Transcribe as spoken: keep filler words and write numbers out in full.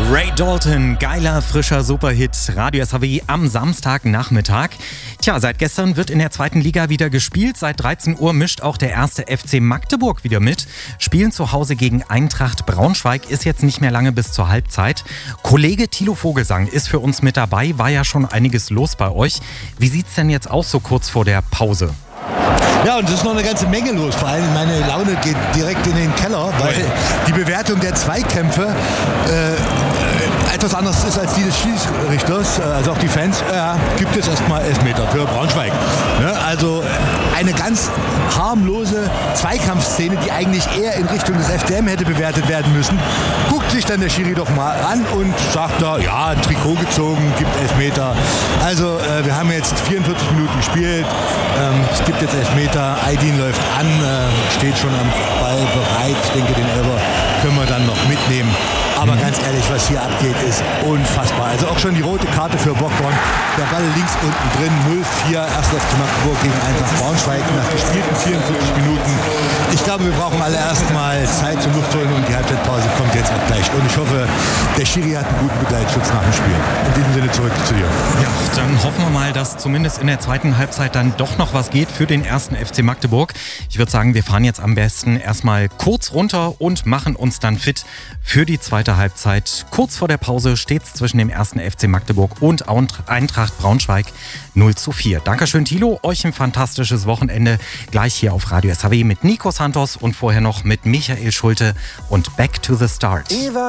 Ray Dalton, geiler, frischer Superhit, Radio S H W am Samstagnachmittag. Tja, seit gestern wird in der zweiten Liga wieder gespielt. Seit dreizehn Uhr mischt auch der erste F C Magdeburg wieder mit. Spielen zu Hause gegen Eintracht Braunschweig, ist jetzt nicht mehr lange bis zur Halbzeit. Kollege Thilo Vogelsang ist für uns mit dabei, war ja schon einiges los bei euch. Wie sieht's denn jetzt aus so kurz vor der Pause? Ja, und es ist noch eine ganze Menge los. Vor allem meine Laune geht direkt in den Keller, weil die Bewertung der Zweikämpfe äh, etwas anders ist als die des Schiedsrichters. Also auch die Fans, äh, gibt es erstmal Elfmeter für Braunschweig. Ne? Also eine ganz harmlose Zweikampfszene, die eigentlich eher in Richtung des F D M hätte bewertet werden müssen. Guckt sich dann der Schiri doch mal an und sagt da, ja, ein Trikot gezogen, gibt Elfmeter. Also äh, wir haben jetzt vierundvierzig Minuten gespielt. Ähm, es gibt jetzt Elfmeter, Aydin läuft an, äh, steht schon am Ball bereit. Ich denke, den Elfer können wir dann noch mitnehmen. Aber mhm. ganz ehrlich, was hier abgeht, ist unfassbar. Also auch schon die rote Karte für Bockhorn. Der Ball links unten drin, null vier, erster F C Magdeburg gegen Eintracht Braunschweig nach gespielten vierundvierzig Minuten. Ich glaube, wir brauchen alle erstmal Zeit zum Luftholen und die Halbzeitpause kommt jetzt auch gleich. Und ich hoffe, der Schiri hat einen guten Begleitschutz nach dem Spiel. In diesem Sinne zurück zu dir. Ja, dann hoffen wir mal, dass zumindest in der zweiten Halbzeit dann doch noch was geht für den ersten F C Magdeburg. Ich würde sagen, wir fahren jetzt am besten erstmal kurz runter und machen uns dann fit für die zweite Halbzeit. Kurz vor der Pause steht es zwischen dem ersten F C Magdeburg und Eintracht Braunschweig null zu vier. Dankeschön, Thilo. Euch ein fantastisches Wochenende. Gleich hier auf Radio S H W mit Nico Santos und vorher noch mit Michael Schulte und Back to the Start.